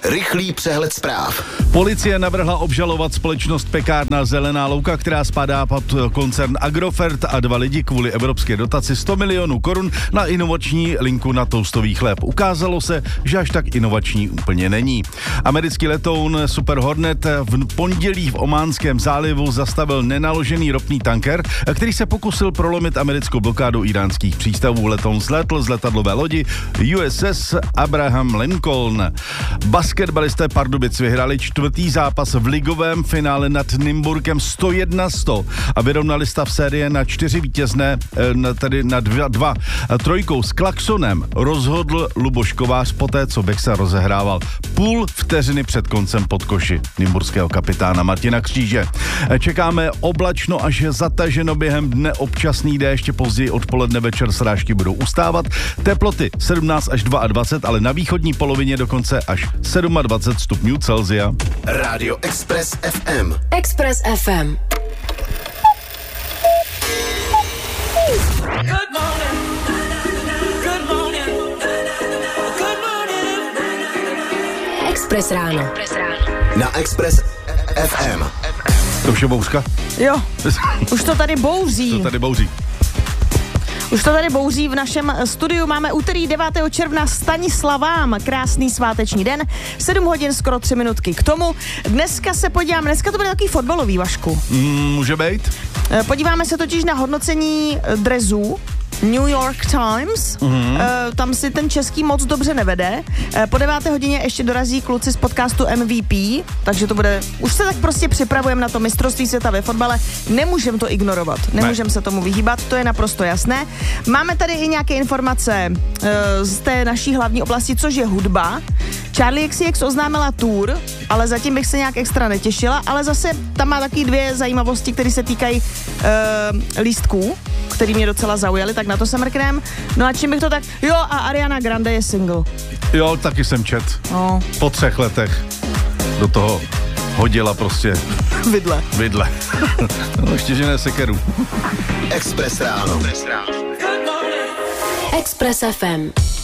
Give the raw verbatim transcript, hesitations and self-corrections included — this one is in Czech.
Rychlý přehled zpráv. Policie navrhla obžalovat společnost Pekárna Zelená louka, která spadá pod koncern Agrofert, a dva lidi kvůli evropské dotaci sto milionů korun na inovační linku na toustový chléb. Ukázalo se, že až tak inovační úplně není. Americký letoun Super Hornet v pondělí v Ománském zálivu zastavil nenaložený ropný tanker, který se pokusil prolomit americkou blokádu iránských přístavů. Letoun zlétl z letadlové lodi U S S Abraham Lincoln. Basketbalisté Pardubic vyhráli čtvrtý zápas v ligovém finále nad Nymburkem sto jedna sto a vyrovnali stav série na čtyři vítězné, tedy na dva, dva. Trojkou s Klaxonem rozhodl Luboš Kovář poté, co Bexa rozehrával půl vteřiny před koncem pod koši nymburského kapitána Martina Kříže. Čekáme oblačno až zataženo během dne, občasný déšť, později odpoledne večer srážky budou ustávat. Teploty sedmnáct až dvacet dva, ale na východní polovině dokonce až dvacet sedm stupňů Celsia. Rádio Express F M. Express F M. Good morning. Good morning. Good morning. Express ráno. Na Express F M. To už je bouřka? Jo, už to tady bouří. To tady bouří. Už to tady bouří v našem studiu. Máme úterý devátého června, Stanislavám. Krásný sváteční den. sedm hodin, skoro tři minutky k tomu. Dneska se podíváme, dneska to bude takový fotbalový, Vašku. Mm, může být? Podíváme se totiž na hodnocení drezů New York Times. Mm-hmm. E, tam si ten český moc dobře nevede. E, po deváté hodině ještě dorazí kluci z podcastu M V P, takže to bude... Už se tak prostě připravujeme na to mistrovství světa ve fotbale. Nemůžeme to ignorovat. Nemůžeme ne. se tomu vyhýbat, to je naprosto jasné. Máme tady i nějaké informace e, z té naší hlavní oblasti, což je hudba. Charlie X C X oznámila tour, ale zatím bych se nějak extra netěšila, ale zase tam má taky dvě zajímavosti, které se týkají e, lístků, který mě docela zaujaly, tak na to se mrknem. No a čím bych to tak... Jo, a Ariana Grande je single. Jo, taky jsem čet. No. Po třech letech do toho hodila prostě... Vidle. Vidle. No, ještě, že ne sekeru. Express ráno. Express F M.